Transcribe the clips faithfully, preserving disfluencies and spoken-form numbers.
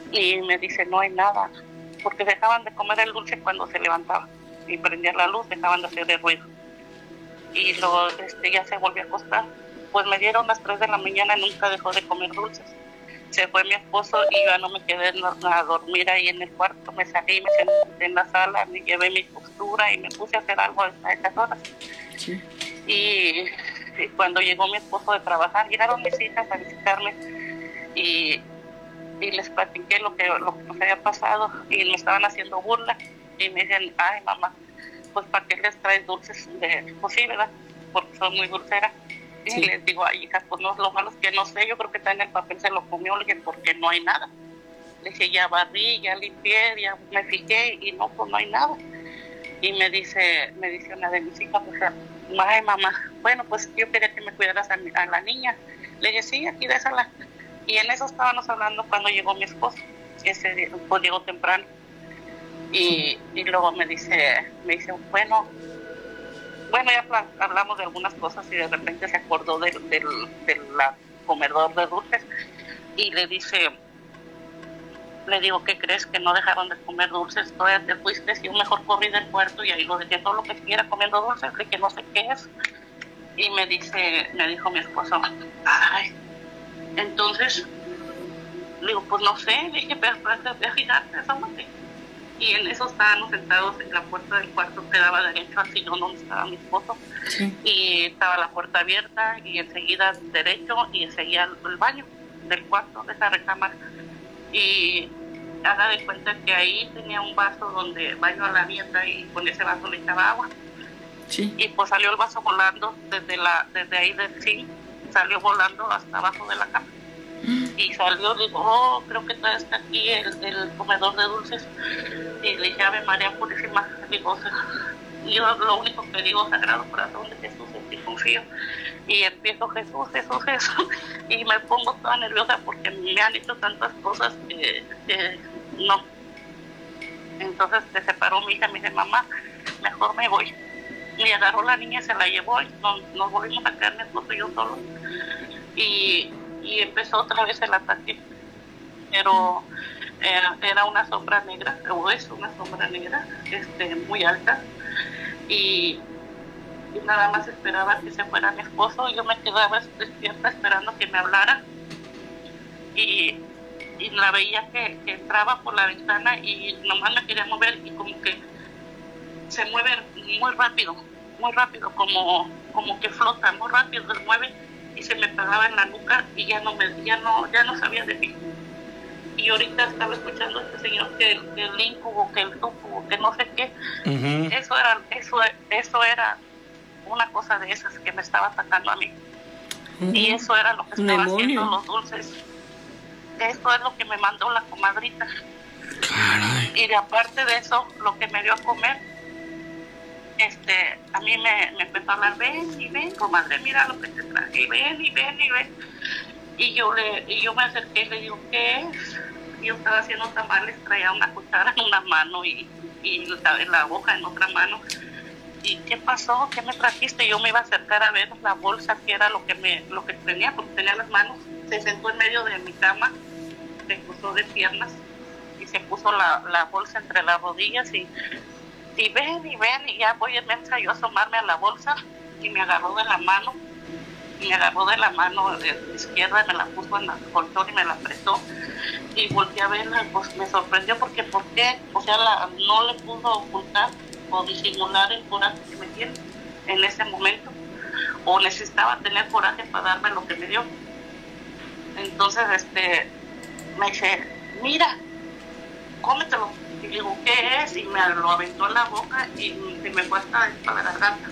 y me dice, no hay nada, porque dejaban de comer el dulce cuando se levantaba y prendía la luz, dejaban de hacer el ruido. Y luego este, ya se volvió a acostar. Pues me dieron las tres de la mañana y nunca dejó de comer dulces. Se fue mi esposo y yo ya no me quedé a dormir ahí en el cuarto. Me salí, me senté en la sala, me llevé mi postura y me puse a hacer algo a esas horas. Sí. Y, y cuando llegó mi esposo de trabajar, llegaron mis hijas a visitarme y, y les platiqué lo que, lo que nos había pasado y me estaban haciendo burla. Y me dicen, ay mamá, pues ¿para qué les traes dulces? De, pues sí, ¿verdad? Porque son muy dulceras. Sí. Y les digo, ay hijas, pues no, lo malo es que no sé, yo creo que está en el papel, se lo comió, le dije, porque no hay nada. Le dije, ya barrí, ya limpié, ya me fijé y no, pues no hay nada. Y me dice, me dice una de mis hijas, pues, ay mamá, bueno, pues yo quería que me cuidaras a, mi, a la niña. Le dije, sí, aquí désala. Y en eso estábamos hablando cuando llegó mi esposo, ese día, pues llegó temprano. Y, y luego me dice, me dice, bueno, bueno, ya hablamos de algunas cosas y de repente se acordó del, del, del comedor de dulces y le dice, le digo, ¿qué crees? Que no dejaron de comer dulces, todavía te fuiste, y yo mejor corrí del puerto y ahí lo dejé todo lo que estuviera comiendo dulces, de que no sé qué es. Y me dice, me dijo mi esposo, ay, entonces, le digo, pues no sé, le dije, pero ve a fijarte, asómate. Y en eso estábamos sentados en la puerta del cuarto que daba derecho al sillón donde estaba mi esposo. Sí. Y estaba la puerta abierta y enseguida derecho y enseguida el, el baño del cuarto, de esa recámara. Y haga de cuenta que ahí tenía un vaso donde baño a la nieta y con ese vaso le echaba agua. Sí. Y pues salió el vaso volando desde, la, desde ahí del zinc, salió volando hasta abajo de la cama. Y salió, le digo, oh, creo que todavía está aquí el, el comedor de dulces. Y le dije, Ave María Purísima, digo, yo lo único que digo, Sagrado Corazón de Jesús, en ti confío. Y empiezo, Jesús, Jesús, Jesús, y me pongo toda nerviosa porque me han hecho tantas cosas que, que no. Entonces se separó mi hija, me dice, mamá, mejor me voy. Y agarró la niña y se la llevó y nos, nos volvimos a quedar mi esposo y yo solo. Y y empezó otra vez el ataque, pero era, era una sombra negra, o es una sombra negra, este, muy alta, y, y nada más esperaba que se fuera mi esposo. Yo me quedaba despierta esperando que me hablara, y, y la veía que, que entraba por la ventana y nomás me quería mover, y como que se mueve muy rápido, muy rápido, como, como que flota muy rápido, se mueve, y se me pegaba en la nuca y ya no me ya no ya no sabía de mí. Y ahorita estaba escuchando a este señor que el, que el incubo, que el túcubo, que no sé qué. Uh-huh. Eso era eso eso era una cosa de esas que me estaba atacando a mí. Uh-huh. Y eso era lo que estaba Demonio. haciendo los dulces. Eso es lo que me mandó la comadrita. Caray. Y de aparte de eso, lo que me dio a comer, este, a mí me, me empezó a hablar, ven y ven, comadre, mira lo que te traje, y ven y ven y ven. Y yo le, y yo me acerqué y le digo, ¿qué es? Y yo estaba haciendo tamales, traía una cuchara en una mano y, y la, la hoja en otra mano. ¿Y qué pasó? ¿Qué me trajiste? Y yo me iba a acercar a ver la bolsa, que era lo que me, lo que tenía, porque tenía las manos. Se sentó en medio de mi cama, se cruzó de piernas y se puso la, la bolsa entre las rodillas y Y ven, y ven, y ya voy a empezar yo a asomarme a la bolsa, y me agarró de la mano, y me agarró de la mano de izquierda, me la puso en el colchón y me la apretó, y volteé a verla, pues me sorprendió porque, ¿por qué? O sea, la, no le pudo ocultar o disimular el coraje que me tiene en ese momento, o necesitaba tener coraje para darme lo que me dio. Entonces, este, me dice, mira, cómetelo. Y digo, ¿qué es? Y me lo aventó en la boca y se me fue hasta dentro de la garganta.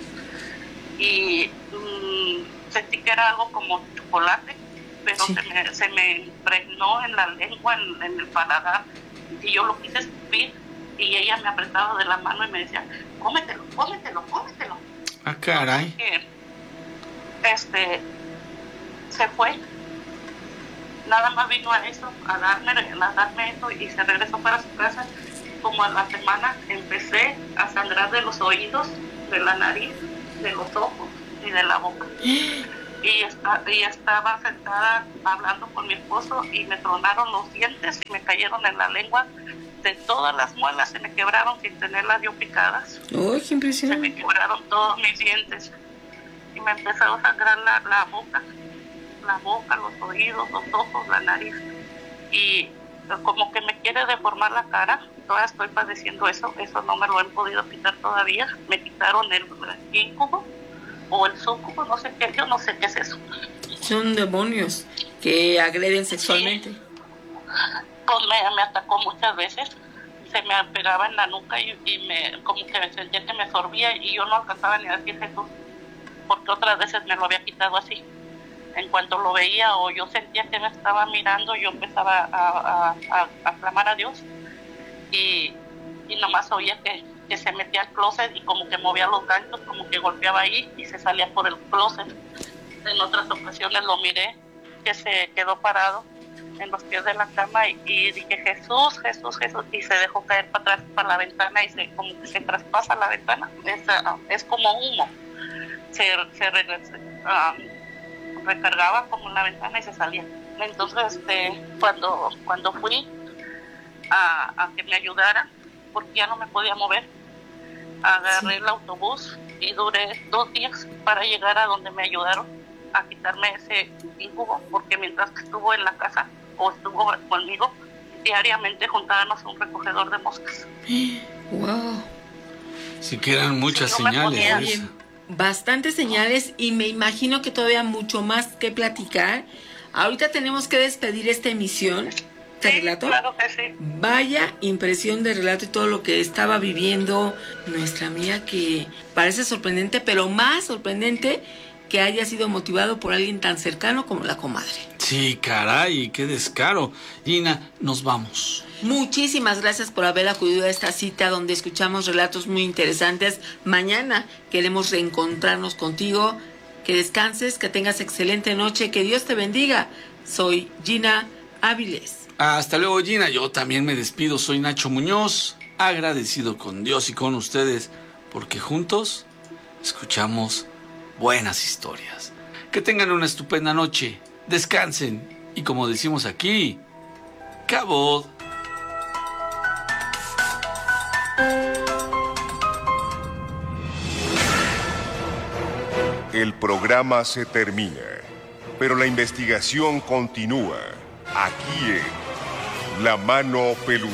Y mmm, sentí que era algo como chocolate, pero sí. se, me, se me impregnó en la lengua, en, en el paladar. Y yo lo quise escupir y ella me apretaba de la mano y me decía, cómetelo, cómetelo, cómetelo. Ah, caray. Que, este, se fue. Nada más vino a eso, a darme, a darme eso y se regresó para su casa. Como a la semana empecé a sangrar de los oídos, de la nariz, de los ojos y de la boca. y, está, y estaba sentada hablando con mi esposo y me tronaron los dientes y me cayeron en la lengua. De todas las muelas se me quebraron sin tenerlas yo picadas. ¡Uy, qué impresionante! Se me quebraron todos mis dientes y me empezó a sangrar la, la boca, la boca, los oídos, los ojos, la nariz, y como que me quiere deformar la cara. Todavía estoy padeciendo eso, eso no me lo han podido quitar todavía. Me quitaron el íncubo o el súcubo, no sé qué, yo no sé qué es eso. Son demonios que agreden sexualmente. Sí. Pues me, me atacó muchas veces, se me pegaba en la nuca y, y me como que sentía que me sorbía y yo no alcanzaba ni a decir Jesús, porque otras veces me lo había quitado así. En cuanto lo veía o yo sentía que me estaba mirando, yo empezaba a, a, a, a clamar a Dios y, y nomás oía que, que se metía al closet y como que movía los ganchos, como que golpeaba ahí y se salía por el closet. En otras ocasiones lo miré, que se quedó parado en los pies de la cama y, y dije Jesús, Jesús, Jesús, y se dejó caer para atrás, para la ventana y se, como que se traspasa la ventana, es, uh, es como humo, se, se uh, recargaba como en la ventana y se salía. Entonces este, cuando, cuando fui a, a que me ayudaran, porque ya no me podía mover, agarré sí. el autobús y duré dos días para llegar a donde me ayudaron a quitarme ese incubo, porque mientras que estuvo en la casa o estuvo conmigo, diariamente juntábamos un recogedor de moscas. Wow. Sí que eran muchas sí, no señales. Bastantes señales y me imagino que todavía mucho más que platicar. Ahorita tenemos que despedir esta emisión. ¿Te sí, relato? Claro que sí. Vaya impresión de relato y todo lo que estaba viviendo nuestra amiga, que parece sorprendente, pero más sorprendente que haya sido motivado por alguien tan cercano como la comadre. Sí, caray, qué descaro. Gina, nos vamos. Muchísimas gracias por haber acudido a esta cita donde escuchamos relatos muy interesantes. Mañana queremos reencontrarnos contigo. Que descanses, que tengas excelente noche, que Dios te bendiga. Soy Gina Áviles. Hasta luego, Gina. Yo también me despido. Soy Nacho Muñoz, agradecido con Dios y con ustedes, porque juntos escuchamos buenas historias. Que tengan una estupenda noche, descansen y, como decimos aquí, cabot. El programa se termina, pero la investigación continúa aquí en La Mano Peluda.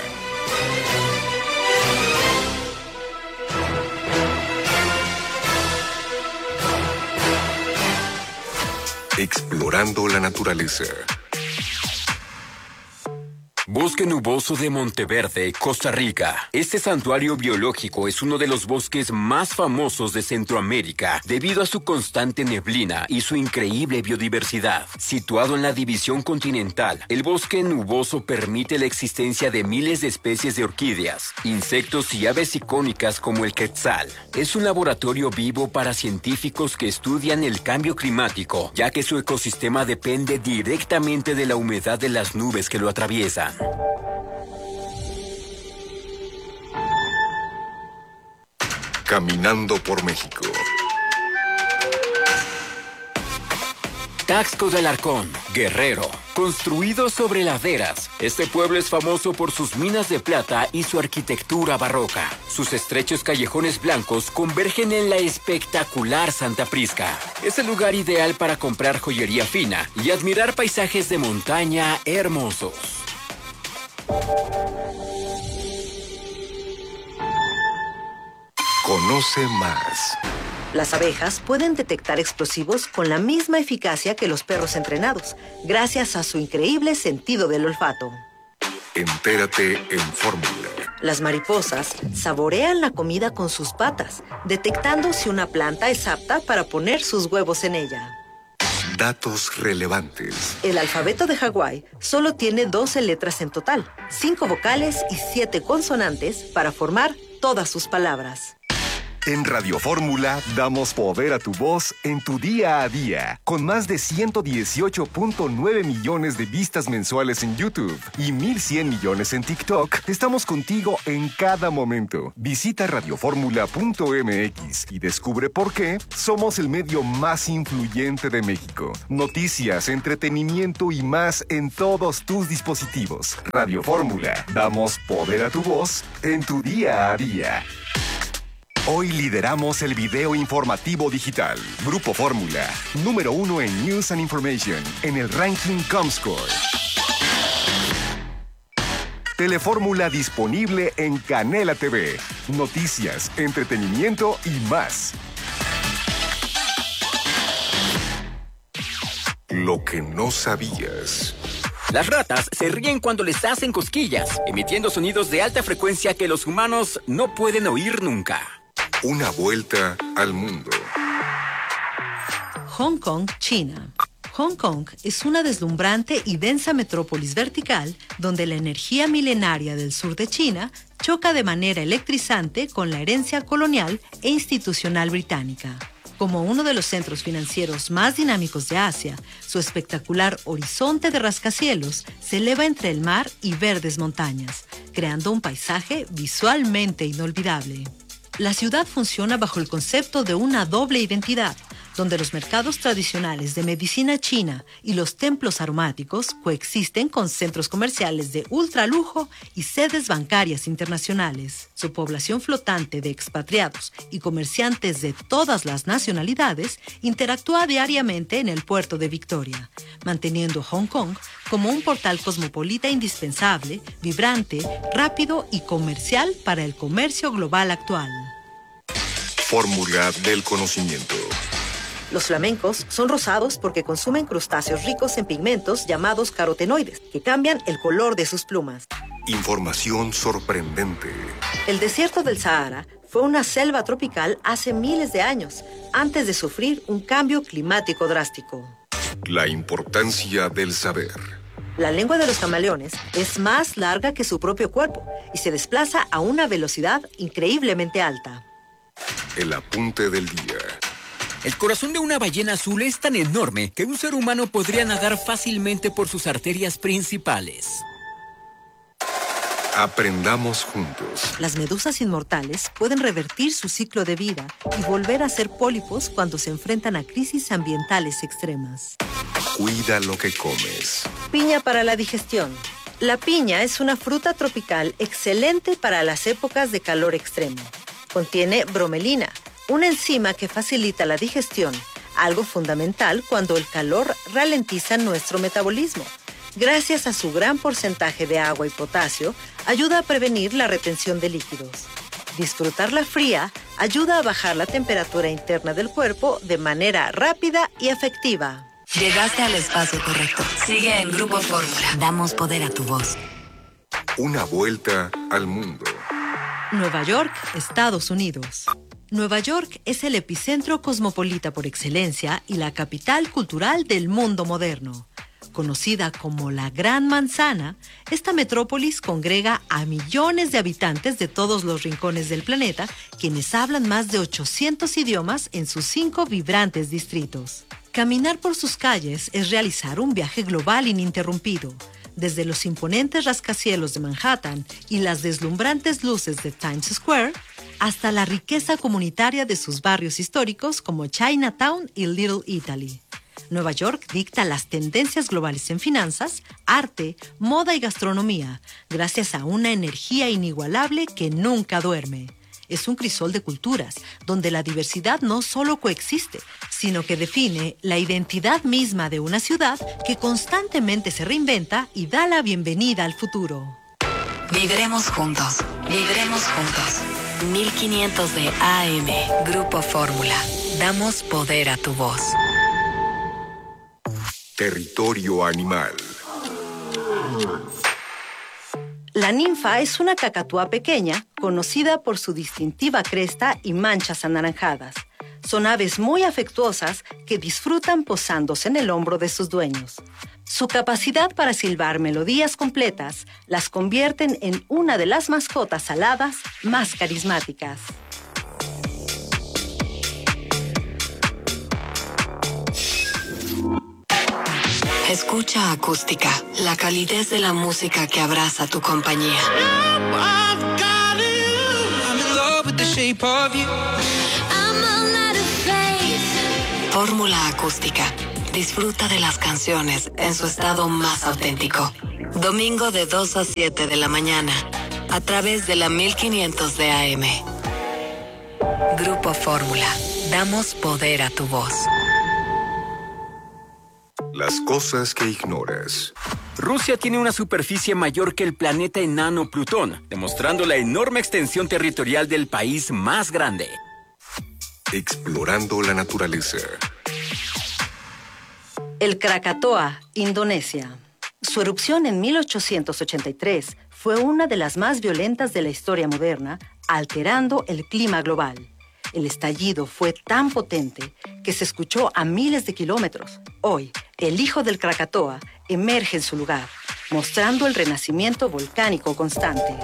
Explorando la naturaleza. Bosque Nuboso de Monteverde, Costa Rica. Este santuario biológico es uno de los bosques más famosos de Centroamérica debido a su constante neblina y su increíble biodiversidad. Situado en la división continental, el bosque nuboso permite la existencia de miles de especies de orquídeas, insectos y aves icónicas como el quetzal. Es un laboratorio vivo para científicos que estudian el cambio climático, ya que su ecosistema depende directamente de la humedad de las nubes que lo atraviesan. Caminando por México. Taxco de Alarcón, Guerrero. Construido sobre laderas, este pueblo es famoso por sus minas de plata y su arquitectura barroca. Sus estrechos callejones blancos convergen en la espectacular Santa Prisca. Es el lugar ideal para comprar joyería fina y admirar paisajes de montaña hermosos. Conoce más. Las abejas pueden detectar explosivos con la misma eficacia que los perros entrenados, gracias a su increíble sentido del olfato. Entérate en Fórmula. Las mariposas saborean la comida con sus patas, detectando si una planta es apta para poner sus huevos en ella. Datos relevantes. El alfabeto de Hawái solo tiene doce letras en total, cinco vocales y siete consonantes para formar todas sus palabras. En Radio Fórmula damos poder a tu voz en tu día a día, con más de ciento dieciocho punto nueve millones de vistas mensuales en YouTube y mil cien millones en TikTok. Estamos contigo en cada momento. Visita radioformula punto m x y descubre por qué somos el medio más influyente de México. Noticias, entretenimiento y más en todos tus dispositivos. Radio Fórmula, damos poder a tu voz en tu día a día. Hoy lideramos el video informativo digital. Grupo Fórmula, número uno en News and Information, en el ranking Comscore. Telefórmula disponible en Canela T V. Noticias, entretenimiento y más. Lo que no sabías. Las ratas se ríen cuando les hacen cosquillas, emitiendo sonidos de alta frecuencia que los humanos no pueden oír nunca. Una vuelta al mundo. Hong Kong, China. Hong Kong es una deslumbrante y densa metrópolis vertical donde la energía milenaria del sur de China choca de manera electrizante con la herencia colonial e institucional británica. Como uno de los centros financieros más dinámicos de Asia, su espectacular horizonte de rascacielos se eleva entre el mar y verdes montañas, creando un paisaje visualmente inolvidable. La ciudad funciona bajo el concepto de una doble identidad, donde los mercados tradicionales de medicina china y los templos aromáticos coexisten con centros comerciales de ultralujo y sedes bancarias internacionales. Su población flotante de expatriados y comerciantes de todas las nacionalidades interactúa diariamente en el puerto de Victoria, manteniendo Hong Kong como un portal cosmopolita indispensable, vibrante, rápido y comercial para el comercio global actual. Fórmula del conocimiento. Los flamencos son rosados porque consumen crustáceos ricos en pigmentos llamados carotenoides, que cambian el color de sus plumas. Información sorprendente. El desierto del Sahara fue una selva tropical hace miles de años, antes de sufrir un cambio climático drástico. La importancia del saber. La lengua de los camaleones es más larga que su propio cuerpo y se desplaza a una velocidad increíblemente alta. El apunte del día. El corazón de una ballena azul es tan enorme que un ser humano podría nadar fácilmente por sus arterias principales. Aprendamos juntos. Las medusas inmortales pueden revertir su ciclo de vida y volver a ser pólipos cuando se enfrentan a crisis ambientales extremas. Cuida lo que comes. Piña para la digestión. La piña es una fruta tropical excelente para las épocas de calor extremo. Contiene bromelina, una enzima que facilita la digestión, algo fundamental cuando el calor ralentiza nuestro metabolismo. Gracias a su gran porcentaje de agua y potasio, ayuda a prevenir la retención de líquidos. Disfrutarla fría ayuda a bajar la temperatura interna del cuerpo de manera rápida y efectiva. Llegaste al espacio correcto. Sigue en Grupo Fórmula. Damos poder a tu voz. Una vuelta al mundo. Nueva York, Estados Unidos. Nueva York es el epicentro cosmopolita por excelencia y la capital cultural del mundo moderno. Conocida como la Gran Manzana, esta metrópolis congrega a millones de habitantes de todos los rincones del planeta, quienes hablan más de ochocientos idiomas en sus cinco vibrantes distritos. Caminar por sus calles es realizar un viaje global ininterrumpido. Desde los imponentes rascacielos de Manhattan y las deslumbrantes luces de Times Square, hasta la riqueza comunitaria de sus barrios históricos como Chinatown y Little Italy. Nueva York dicta las tendencias globales en finanzas, arte, moda y gastronomía, gracias a una energía inigualable que nunca duerme. Es un crisol de culturas, donde la diversidad no solo coexiste, sino que define la identidad misma de una ciudad que constantemente se reinventa y da la bienvenida al futuro. Viviremos juntos, viviremos juntos. mil quinientos de A M, Grupo Fórmula. Damos poder a tu voz. Territorio animal. La ninfa es una cacatúa pequeña, conocida por su distintiva cresta y manchas anaranjadas. Son aves muy afectuosas que disfrutan posándose en el hombro de sus dueños. Su capacidad para silbar melodías completas las convierten en una de las mascotas aladas más carismáticas. Escucha Acústica, la calidez de la música que abraza tu compañía. Fórmula Acústica. Disfruta de las canciones en su estado más auténtico. Domingo de dos a siete de la mañana, a través de la mil quinientos de A M. Grupo Fórmula. Damos poder a tu voz. Las cosas que ignoras. Rusia tiene una superficie mayor que el planeta enano Plutón, demostrando la enorme extensión territorial del país más grande. Explorando la naturaleza. El Krakatoa, Indonesia. Su erupción en mil ochocientos ochenta y tres fue una de las más violentas de la historia moderna, alterando el clima global. El estallido fue tan potente que se escuchó a miles de kilómetros. Hoy, el hijo del Krakatoa emerge en su lugar, mostrando el renacimiento volcánico constante.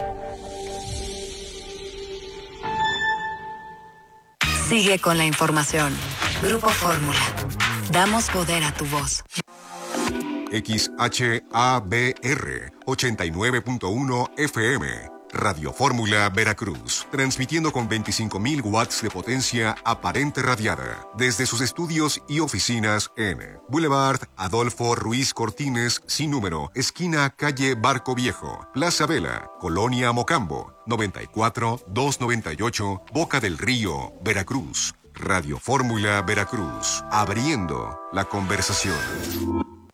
Sigue con la información. Grupo Fórmula. Damos poder a tu voz. X H A B R ochenta y nueve punto uno F M. Radio Fórmula Veracruz, transmitiendo con veinticinco mil watts de potencia aparente radiada desde sus estudios y oficinas en Boulevard Adolfo Ruiz Cortines, sin número, esquina calle Barco Viejo, Plaza Vela, Colonia Mocambo, noventa y cuatro doscientos noventa y ocho, Boca del Río, Veracruz. Radio Fórmula Veracruz, abriendo la conversación.